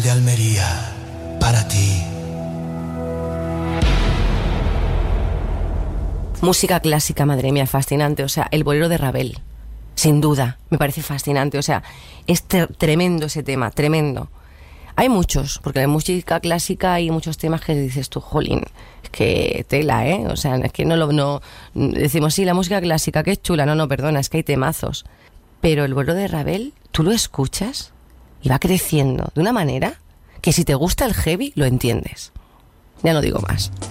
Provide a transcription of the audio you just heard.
De Almería, para ti. Música clásica, madre mía, fascinante. O sea, el bolero de Ravel, sin duda, me parece fascinante. O sea, es tremendo ese tema, tremendo. Hay muchos, porque en música clásica hay muchos temas que dices tú, jolín, es que tela, ¿eh? O sea, es que no decimos, sí, la música clásica, qué chula. No, perdona, es que hay temazos. Pero el bolero de Ravel, tú lo escuchas y va creciendo de una manera que si te gusta el heavy, lo entiendes. Ya no digo más.